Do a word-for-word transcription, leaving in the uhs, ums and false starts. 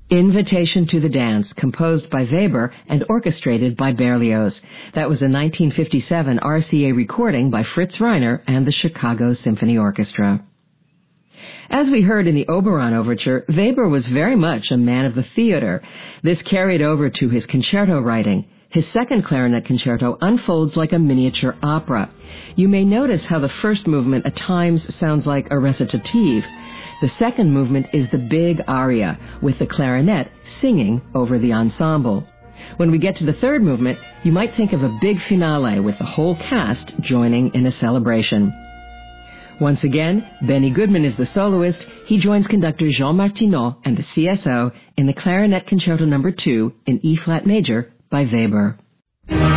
Invitation to the Dance, composed by Weber and orchestrated by Berlioz. That was a nineteen fifty-seven R C A recording by Fritz Reiner and the Chicago Symphony Orchestra. As we heard in the Oberon Overture, Weber was very much a man of the theater. This carried over to his concerto writing. His second clarinet concerto unfolds like a miniature opera. You may notice how the first movement at times sounds like a recitative. The second movement is the big aria, with the clarinet singing over the ensemble. When we get to the third movement, you might think of a big finale with the whole cast joining in a celebration. Once again, Benny Goodman is the soloist. He joins conductor Jean Martineau and the C S O in the Clarinet Concerto number two in E-flat major by Weber.